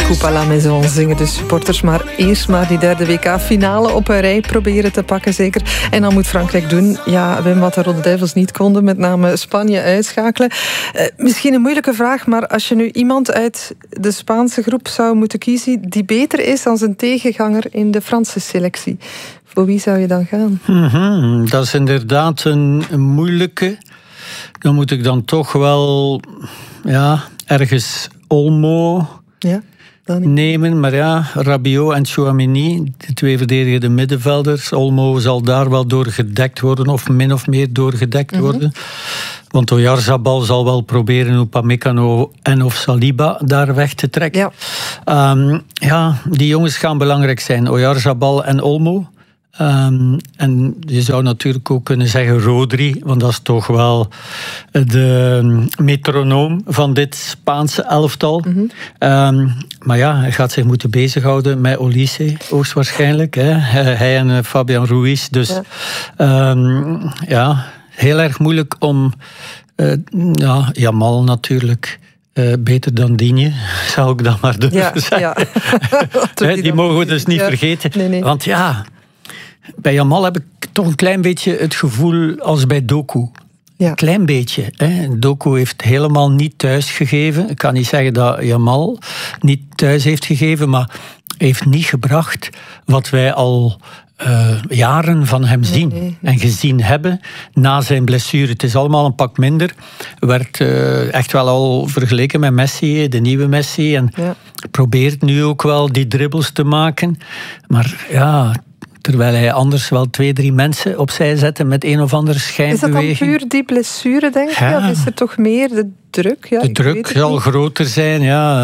Coupe à la Maison zingen de supporters. Maar eerst maar die derde WK-finale op een rij proberen te pakken, zeker. En dan moet Frankrijk doen, ja, Wim, wat de Rode Duivels niet konden, met name Spanje uitschakelen. Misschien een moeilijke vraag, maar als je nu iemand uit de Spaanse groep zou moeten kiezen die beter is dan zijn tegenganger in de Franse selectie, voor wie zou je dan gaan? Dat is inderdaad een moeilijke. Dan moet ik dan toch wel ergens Olmo nemen. Maar ja, Rabiot en Tchouaméni, de twee verdedigende middenvelders. Olmo zal daar wel door gedekt worden, of min of meer door gedekt worden. Want Oyarzabal zal wel proberen Upamecano en of Saliba daar weg te trekken. Die jongens gaan belangrijk zijn. Oyarzabal en Olmo. En je zou natuurlijk ook kunnen zeggen Rodri, want dat is toch wel de metronoom van dit Spaanse elftal. Maar ja, hij gaat zich moeten bezighouden met Olise, hoogstwaarschijnlijk. Hij en Fabian Ruiz. Dus heel erg moeilijk om Yamal natuurlijk. Beter dan Digne, zou ik dan maar durven zeggen. Die mogen we dus niet vergeten. Nee. Want bij Yamal heb ik toch een klein beetje het gevoel als bij Doku. Een klein beetje. Doku heeft helemaal niet thuis gegeven. Ik kan niet zeggen dat Yamal niet thuis heeft gegeven, maar heeft niet gebracht wat wij al jaren van hem zien en gezien hebben na zijn blessure. Het is allemaal een pak minder. Werd echt wel al vergeleken met Messi, de nieuwe Messi. En probeert nu ook wel die dribbles te maken. Maar terwijl hij anders wel 2-3 mensen opzij zette met een of andere schijnbeweging. Is dat dan puur die blessure, denk je? Of is er toch meer de druk? De druk zal groter zijn,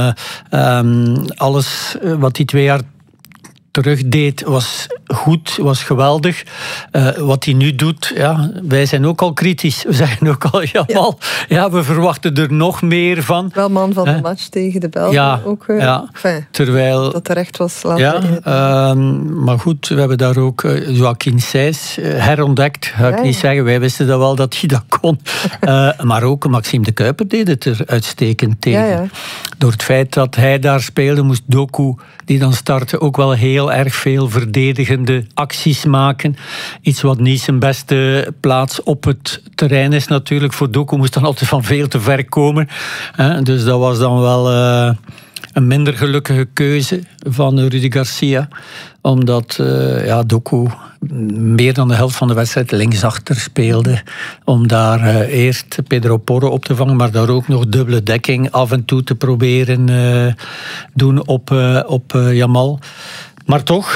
alles wat die 2 jaar terugdeed was goed, was geweldig. Wat hij nu doet, wij zijn ook al kritisch. We zeggen ook al, Yamal, we verwachten er nog meer van. Wel man van de match tegen de Belgen ook. Terwijl dat terecht was. Maar goed, we hebben daar ook Joaquin Sijs herontdekt. Ga ik niet zeggen, wij wisten dat wel dat hij dat kon. Maar ook Maxime de Kuiper deed het er uitstekend tegen. Door het feit dat hij daar speelde, moest Doku, die dan startte, ook wel heel erg veel verdedigende acties maken. Iets wat niet zijn beste plaats op het terrein is natuurlijk. Voor Doku moest dan altijd van veel te ver komen. Dus dat was dan wel een minder gelukkige keuze van Rudy Garcia. Omdat Doku meer dan de helft van de wedstrijd linksachter speelde. Om daar eerst Pedro Porro op te vangen, maar daar ook nog dubbele dekking af en toe te proberen doen op Yamal. Maar toch,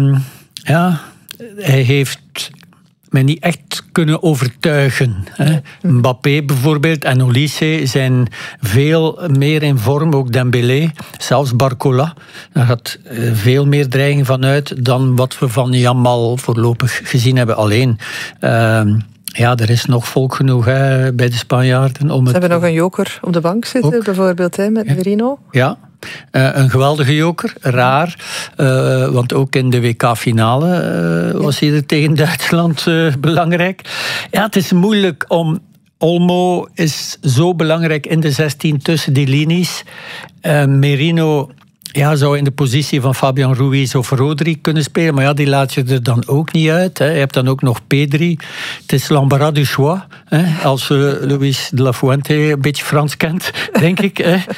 hij heeft mij niet echt kunnen overtuigen. Mbappé bijvoorbeeld en Olise zijn veel meer in vorm, ook Dembélé, zelfs Barcola. Daar gaat veel meer dreiging van uit dan wat we van Yamal voorlopig gezien hebben. Alleen, er is nog volk genoeg bij de Spanjaarden. Ze hebben nog een joker op de bank zitten, ook, bijvoorbeeld met Merino. Ja. Een geweldige joker, raar. Want ook in de WK-finale was hij er tegen Duitsland belangrijk. Ja, het is moeilijk om... Olmo is zo belangrijk in de 16 tussen die linies. Merino zou in de positie van Fabian Ruiz of Rodri kunnen spelen. Maar die laat je er dan ook niet uit. Je hebt dan ook nog Pedri. Het is l'embarras du choix. Als Luis de la Fuente een beetje Frans kent, denk ik.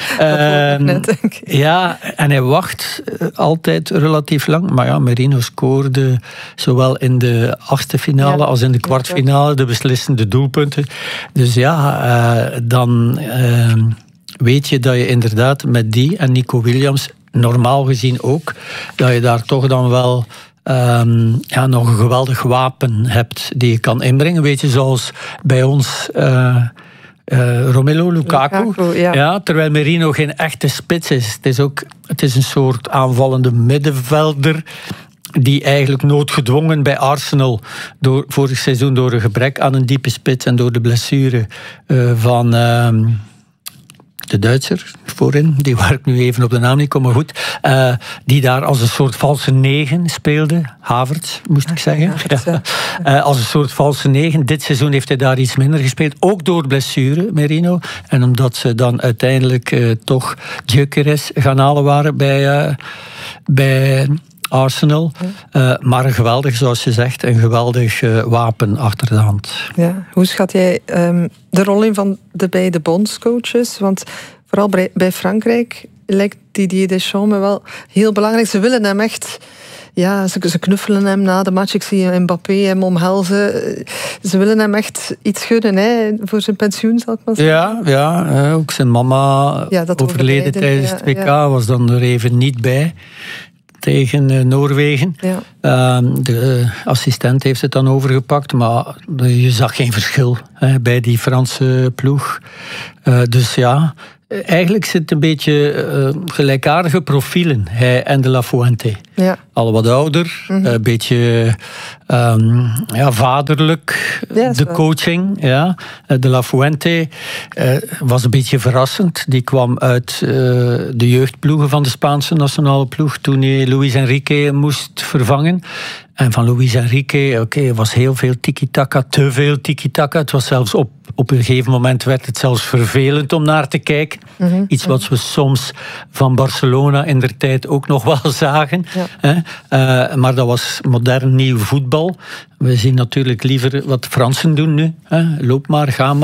En hij wacht altijd relatief lang. Maar Merino scoorde zowel in de achtste finale als in de kwartfinale de beslissende doelpunten. Dus dan weet je dat je inderdaad met die en Nico Williams, normaal gezien ook, dat je daar toch dan wel nog een geweldig wapen hebt die je kan inbrengen. Weet je, zoals bij ons Romelu Lukaku. Terwijl Merino geen echte spits is. Het is een soort aanvallende middenvelder die eigenlijk noodgedwongen bij Arsenal vorig seizoen door een gebrek aan een diepe spits en door de blessure van... de Duitser, voorin, die waar ik nu even op de naam niet kom, maar goed, die daar als een soort valse 9 speelde. Havertz, moest ik zeggen. Havertz, als een soort valse 9. Dit seizoen heeft hij daar iets minder gespeeld, ook door blessure, Merino. En omdat ze dan uiteindelijk toch Gyökeres gaan halen waren bij Arsenal. Maar een geweldig, zoals je zegt, een geweldig wapen achter de hand. Ja. Hoe schat jij de rol in van de beide bondscoaches? Want vooral bij Frankrijk lijkt Didier Deschamps me wel heel belangrijk. Ze willen hem echt... Ja, ze knuffelen hem na de match. Ik zie Mbappé hem omhelzen. Ze willen hem echt iets gunnen, hè, voor zijn pensioen, zal ik maar zeggen. Ja, ook zijn mama overleden tijdens het WK was dan er even niet bij. Tegen Noorwegen. Ja. De assistent heeft het dan overgepakt, maar je zag geen verschil bij die Franse ploeg. Dus ja, eigenlijk zit een beetje gelijkaardige profielen, hij en de La Fuente. Ja. Al wat ouder, een beetje vaderlijk, de coaching. Ja. De La Fuente was een beetje verrassend. Die kwam uit de jeugdploegen van de Spaanse nationale ploeg toen hij Luis Enrique moest vervangen. En van Luis Enrique, was heel veel tiki-taka, te veel tiki-taka. Het was zelfs op een gegeven moment werd het zelfs vervelend om naar te kijken. Iets wat we soms van Barcelona in der tijd ook nog wel zagen. Ja. Maar dat was modern nieuw voetbal. We zien natuurlijk liever wat de Fransen doen nu. Loop maar, ga maar.